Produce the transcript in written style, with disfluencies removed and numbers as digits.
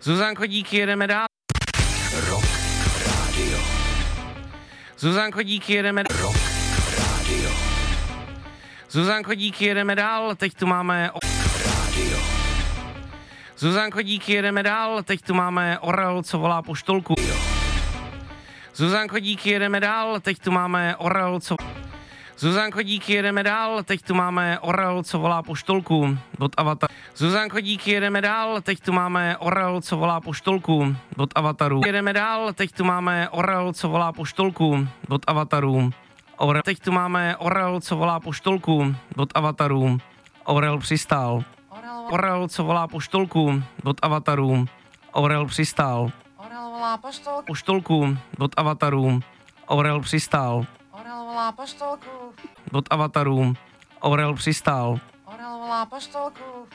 Zuzanko, díky, jedeme dál. Rock Radio. Zuzanko, díky, jedeme dál. Rock Radio. Zuzanko, díky, jedeme dál. Teď tu máme... Radio. Zuzanko, díky, jedeme dál. Teď tu máme orel, co volá po štolku. Zuzanko, díky, jedeme dál. Teď tu máme orel, co... Zuzanko, díky, jedeme dál. Teď tu máme orel, co volá po štolku. Od Avataru. Zuzanko, díky, jedeme dál. Teď tu máme orel, co volá po štolku. Od Avataru. Jedeme dál. Teď tu máme orel, co volá po štolku. Od Avataru. Orel. Teď tu máme orel, co volá po štolku. Od Avataru. Orel přistál. Orel, co volá po štolku. Od Avataru. Orel přistál. Orel volá po štolku. Po štolku. Od Avataru. Orel přistál. Orel volá po štolku. Od Avataru. Orel přistál. Orel volá po štolku.